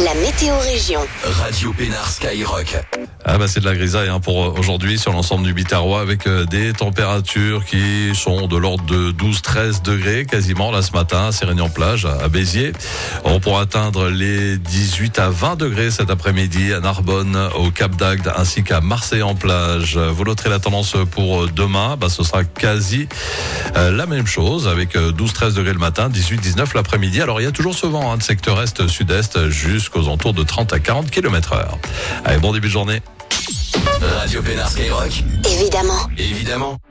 la météo région. Radio Pénard Skyrock. C'est de la grisaille pour aujourd'hui sur l'ensemble du Biterrois avec des températures qui sont de l'ordre de 12-13 degrés quasiment là ce matin à Sérignan-Plage, à Béziers. On pourra atteindre les 18 à 20 degrés cet après-midi à Narbonne, au Cap d'Agde ainsi qu'à Marseille-en-Plage. Vous noterez la tendance pour demain, ce sera quasi la même chose avec 12-13 degrés le matin, 18-19 l'après-midi. Alors il y a toujours ce vent de secteur est-sud-est jusqu'aux alentours de 30 à 40 km/h. Allez, bon début de journée. Radio Pénard Skyrock. Évidemment. Évidemment.